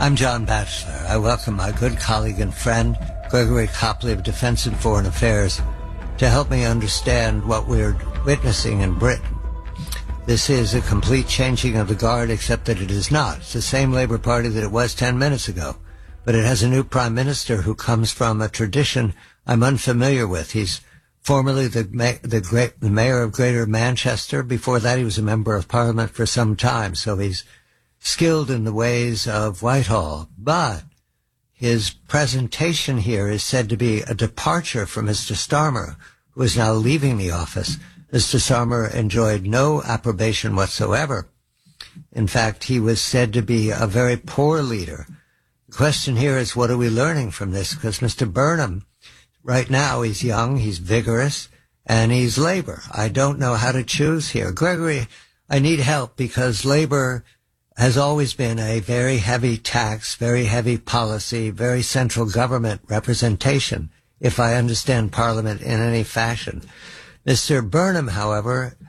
I'm John Batchelor. I welcome my good colleague and friend, Gregory Copley of Defense and Foreign Affairs, to help me understand what we're witnessing in Britain. This is a complete changing of the guard, except that it is not. It's the same Labour Party that it was 10 minutes ago, but it has a new Prime Minister who comes from a tradition I'm unfamiliar with. He's formerly the mayor of Greater Manchester. Before that, he was a member of Parliament for some time, so he's skilled in the ways of Whitehall. But his presentation here is said to be a departure from Mr. Starmer, who is now leaving the office. Mr. Starmer enjoyed no approbation whatsoever. In fact, he was said to be a very poor leader. The question here is, what are we learning from this? Because Mr. Burnham, right now, he's young, he's vigorous, and he's Labour. I don't know how to choose here. Gregory, I need help because Labour has always been a very heavy tax, very heavy policy, very central government representation, if I understand Parliament in any fashion. Mr. Burnham, however,